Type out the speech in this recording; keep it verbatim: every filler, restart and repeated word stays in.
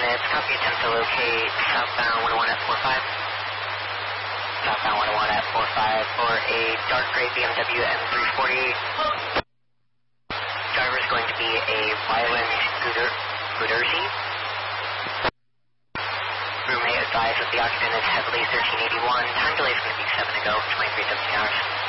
minutes. Copy, attempt to locate southbound one oh one at four five. Southbound one oh one at four five for a dark gray B M W M three forty. Driver is going to be a Violent Guderzi. Roommate advised that the occupant is heavily thirteen eighty-one. Time delay is going to be seven to go, twenty-three seventeen hours.